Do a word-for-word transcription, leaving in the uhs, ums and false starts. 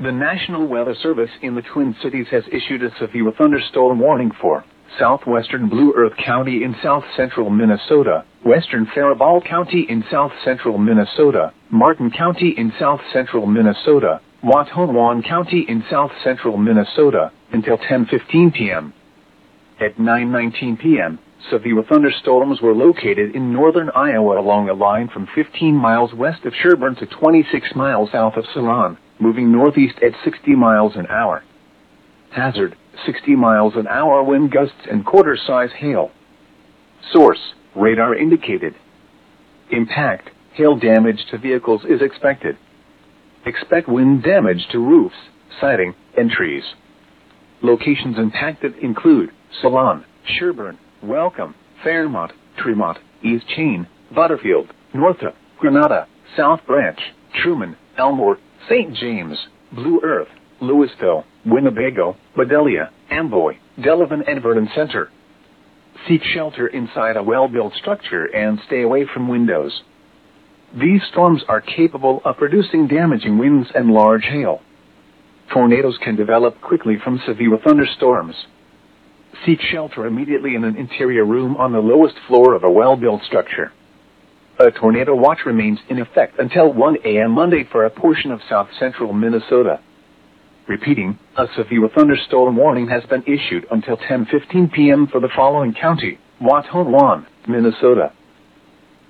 The National Weather Service in the Twin Cities has issued a severe thunderstorm warning for southwestern Blue Earth County in south-central Minnesota, western Faribault County in south-central Minnesota, Martin County in south-central Minnesota, Watonwan County in south-central Minnesota, until ten fifteen p m At nine nineteen p m, severe thunderstorms were located in northern Iowa along a line from fifteen miles west of Sherburne to twenty-six miles south of Salon, moving northeast at sixty miles an hour. Hazard, sixty miles an hour wind gusts and quarter-size hail. Source, radar indicated. Impact, hail damage to vehicles is expected. Expect wind damage to roofs, siding, and trees. Locations impacted include Salon, Sherburne, Welcome, Fairmont, Tremont, East Chain, Butterfield, Northup, Granada, South Branch, Truman, Elmore, Saint James, Blue Earth, Louisville, Winnebago, Vidalia, Amboy, Delavan, and Vernon Center. Seek shelter inside a well-built structure and stay away from windows. These storms are capable of producing damaging winds and large hail. Tornadoes can develop quickly from severe thunderstorms. Seek shelter immediately in an interior room on the lowest floor of a well-built structure. A tornado watch remains in effect until one a m Monday for a portion of south-central Minnesota. Repeating, a severe thunderstorm warning has been issued until ten fifteen p m for the following county: Watonwan, Minnesota,